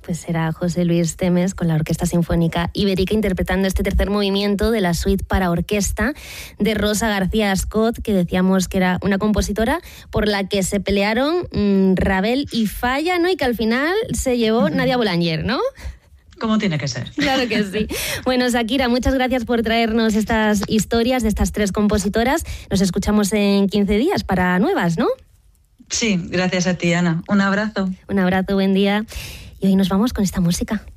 Pues era José Luis Temes con la Orquesta Sinfónica Ibérica interpretando este tercer movimiento de la suite para orquesta de Rosa García Scott, que decíamos que era una compositora por la que se pelearon Ravel y Falla, ¿no? Y que al final se llevó Nadia Boulanger, ¿no? Como tiene que ser. Claro que sí. Bueno, Shakira, muchas gracias por traernos estas historias de estas tres compositoras. Nos escuchamos en 15 días para nuevas, ¿no? Sí, gracias a ti, Ana. Un abrazo. Un abrazo, buen día. Y hoy nos vamos con esta música.